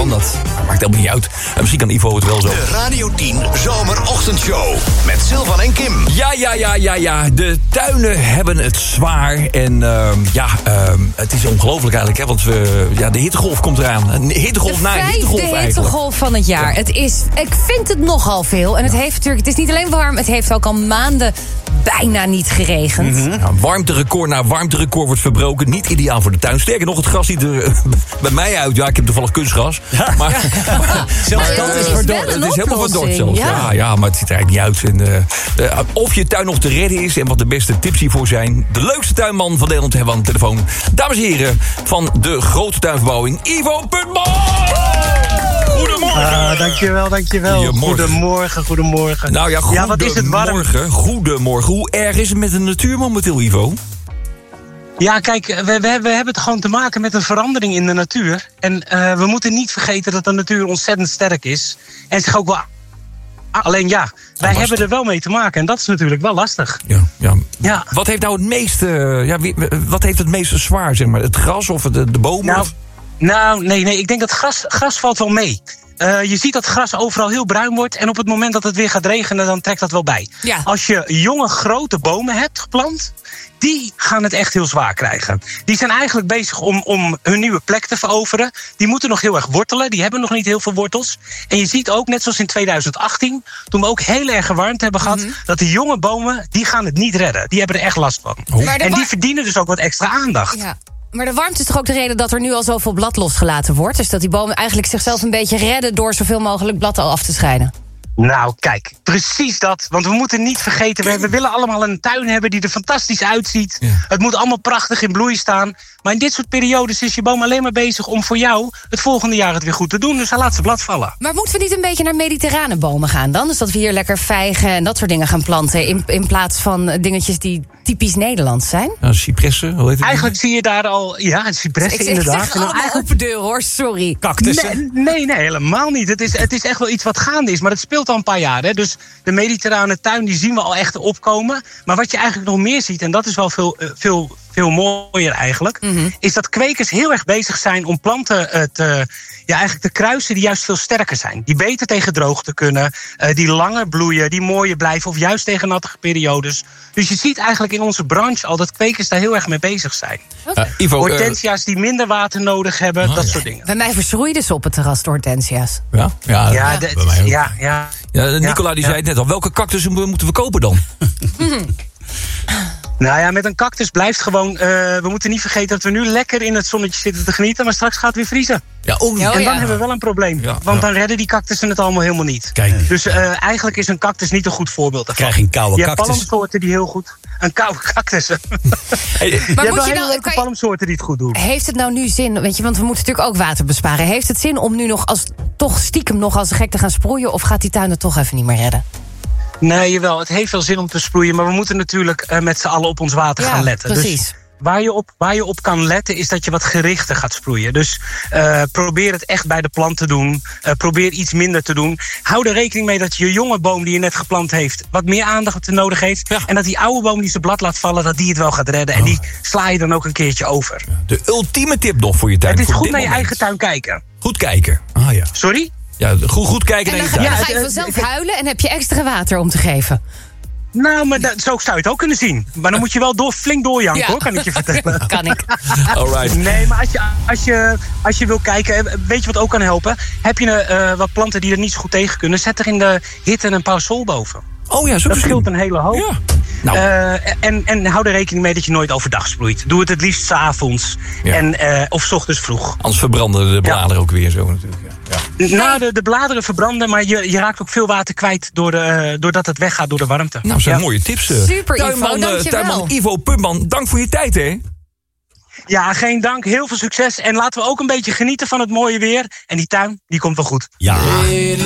kan dat? Maakt helemaal niet uit. Misschien kan Ivo het wel zo. De Radio 10 Zomerochtendshow. Met Silvan en Kim. Ja. De tuinen hebben het zwaar. En het is ongelooflijk eigenlijk. Hè, want de hittegolf komt eraan. Een hittegolf na een hittegolf eigenlijk. De hittegolf van het jaar. Ik vind het nogal veel. En het is niet alleen warm. Het heeft ook al maanden bijna niet geregend. Mm-hmm. Warmterecord na warmterecord wordt verbroken. Niet ideaal voor de tuin. Sterker nog, het gras ziet er bij mij uit. Ja, ik heb toevallig kunstgras. Maar zelfs dat is verdord. Het is helemaal verdord zelfs. Ja, maar het ziet er eigenlijk niet uit. Of je tuin nog te redden is en wat de beste tips hiervoor zijn. De leukste tuinman van Nederland hebben we aan de telefoon. Dames en heren van de grote tuinverbouwing, Ivo Putman! Goedemorgen. Dankjewel. Goedemorgen. Nou ja, wat is het warm. Goedemorgen. Hoe erg is het met de natuur momenteel, Ivo? Ja, kijk, we hebben het gewoon te maken met een verandering in de natuur. En we moeten niet vergeten dat de natuur ontzettend sterk is. En zich ook wel... Alleen wij hebben er wel mee te maken. En dat is natuurlijk wel lastig. Ja. Wat heeft nou het meeste zwaar, zeg maar? Het gras of de bomen? Nee. Ik denk dat gras valt wel mee. Je ziet dat gras overal heel bruin wordt. En op het moment dat het weer gaat regenen, dan trekt dat wel bij. Ja. Als je jonge, grote bomen hebt geplant, die gaan het echt heel zwaar krijgen. Die zijn eigenlijk bezig om hun nieuwe plek te veroveren. Die moeten nog heel erg wortelen. Die hebben nog niet heel veel wortels. En je ziet ook, net zoals in 2018... toen we ook heel erg warmte hebben gehad... dat de jonge bomen, die gaan het niet redden. Die hebben er echt last van. En die verdienen dus ook wat extra aandacht. Ja. Maar de warmte is toch ook de reden dat er nu al zoveel blad losgelaten wordt? Dus dat die bomen eigenlijk zichzelf een beetje redden... door zoveel mogelijk blad al af te scheiden? Nou, kijk, precies dat. Want we moeten niet vergeten, we willen allemaal een tuin hebben die er fantastisch uitziet. Ja. Het moet allemaal prachtig in bloei staan. Maar in dit soort periodes is je boom alleen maar bezig om voor jou het volgende jaar het weer goed te doen. Dus hij laat zijn blad vallen. Maar moeten we niet een beetje naar mediterrane bomen gaan dan? Dus dat we hier lekker vijgen en dat soort dingen gaan planten... in plaats van dingetjes die typisch Nederlands zijn? Nou, cipressen, hoe heet het? Eigenlijk zie je daar al, cipressen inderdaad. Ik zeg allemaal open deur hoor, sorry. Cactussen? Nee, helemaal niet. Het is echt wel iets wat gaande is, maar het speelt al een paar jaar. Hè? Dus de mediterrane tuin, die zien we al echt opkomen. Maar wat je eigenlijk nog meer ziet, en dat is wel veel mooier eigenlijk... is dat kwekers heel erg bezig zijn om planten te kruisen die juist veel sterker zijn. Die beter tegen droogte kunnen, die langer bloeien, die mooier blijven... of juist tegen nattige periodes. Dus je ziet eigenlijk in onze branche al dat kwekers daar heel erg mee bezbezig zijn. Ivo, hortensia's die minder water nodig hebben, dat soort dingen. Bij mij verschroeiden ze op het terras, de hortensia's. Nicola die zei het net al. Welke cactussen moeten we kopen dan? Nou ja, met een cactus blijft gewoon... we moeten niet vergeten dat we nu lekker in het zonnetje zitten te genieten... maar straks gaat het weer vriezen. En dan hebben we wel een probleem. Want dan redden die cactussen het allemaal helemaal niet. Kijk. Dus eigenlijk is een cactus niet een goed voorbeeld daarvan. Krijg je een koude cactus. Je hebt palmsoorten die heel goed... Een koude cactus. Maar je hebt wel leuke palmsoorten die het goed doen. Heeft het nou nu zin, want we moeten natuurlijk ook water besparen. Heeft het zin om nu nog toch stiekem nog als gek te gaan sproeien... of gaat die tuin het toch even niet meer redden? Nee, jawel, het heeft wel zin om te sproeien... maar we moeten natuurlijk met z'n allen op ons water gaan letten. Precies. Dus waar je op kan letten is dat je wat gerichter gaat sproeien. Dus probeer het echt bij de plant te doen. Probeer iets minder te doen. Hou er rekening mee dat je jonge boom die je net geplant heeft... wat meer aandacht te nodig heeft. Ja. En dat die oude boom die zijn blad laat vallen... dat die het wel gaat redden. En die sla je dan ook een keertje over. De ultieme tip nog voor je tuin. Het is goed naar je eigen tuin kijken. Goed kijken. Sorry? Ja, goed kijken naar je tuin. En dan ga je vanzelf huilen en heb je extra water om te geven. Nou, maar zo zou je het ook kunnen zien. Maar dan moet je wel flink doorjanken, hoor, kan ik je vertellen. Kan ik. Alright. Nee, maar als je wil kijken, weet je wat ook kan helpen? Heb je wat planten die er niet zo goed tegen kunnen... zet er in de hitte een parasol boven. Oh ja, zo dat scheelt een hele hoop. Ja. Nou. En hou er rekening mee dat je nooit overdag sproeit. Doe het liefst 's avonds of 's ochtends vroeg. Anders verbranden de bladeren ook weer zo natuurlijk. Ja. Nou, de bladeren verbranden, maar je raakt ook veel water kwijt... doordat het weggaat door de warmte. Nou, dat zijn mooie tips. Super, Ivo, tuinman Ivo Putman, dank voor je tijd, hè? Ja, geen dank. Heel veel succes. En laten we ook een beetje genieten van het mooie weer. En die tuin, die komt wel goed. Ja.